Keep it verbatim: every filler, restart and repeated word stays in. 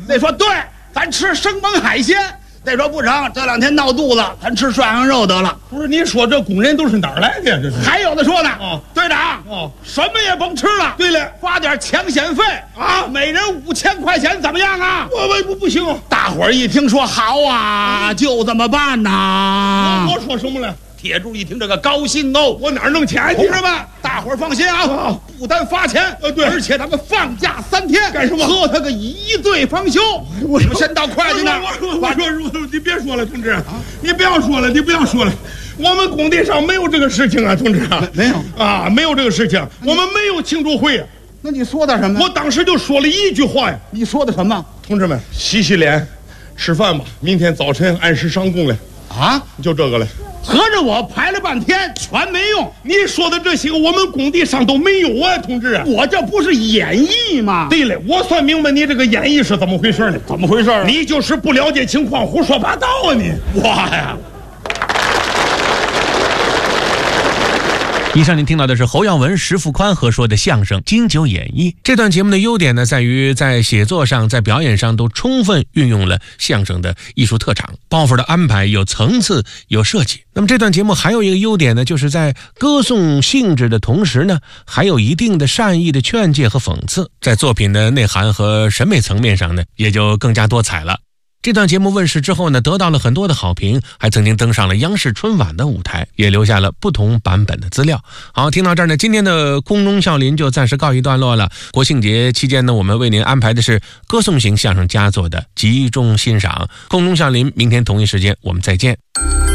那说对，咱吃生猛海鲜。那说不成，这两天闹肚子，咱吃涮羊肉得了。 不是你说这工人都是哪儿来的呀？这是还有的说呢。 哦， 队长， 哦， 什么也甭吃了。 对了， 发点抢险费啊，每人五千块钱，怎么样啊？ 我我不不行。 大伙儿一听说好啊，嗯、就这么办呐。 我说什么了？ 铁柱一听这个高兴哦， 我哪儿弄钱去？ 同志们，大伙儿放心啊，哦、不但发钱， 呃对， 而且咱们放假三天， 干什么？ 喝他个一醉方休。我们先到会计那儿。 我说我说你别说了，同志，啊、你不要说了，你不要说了。我们工地上没有这个事情啊，同志啊， 没有啊，没有这个事情，我们没有庆祝会。 那你说的什么？ 我当时就说了一句话呀。 你说的什么？ 同志们，洗洗脸，吃饭吧，明天早晨按时上工来。 啊， 就这个了。 合着我排了半天全没用。 你说的这些个我们工地上都没有啊，同志。 我这不是演绎吗？ 对了，我算明白你这个演绎是怎么回事呢？ 怎么回事啊？ 你就是不了解情况，胡说八道啊你！ 我呀。 以上您听到的是侯耀文、石富宽合说的相声《金九演绎》。这段节目的优点呢，在于在写作上、在表演上都充分运用了相声的艺术特长，包袱的安排有层次、有设计。那么这段节目还有一个优点呢，就是在歌颂性质的同时呢，还有一定的善意的劝诫和讽刺，在作品的内涵和审美层面上呢，也就更加多彩了。这段节目问世之后呢，得到了很多的好评，还曾经登上了央视春晚的舞台，也留下了不同版本的资料。好，听到这儿呢，今天的空中笑林就暂时告一段落了。国庆节期间呢，我们为您安排的是歌颂型相声佳作的集中欣赏。空中笑林，明天同一时间我们再见。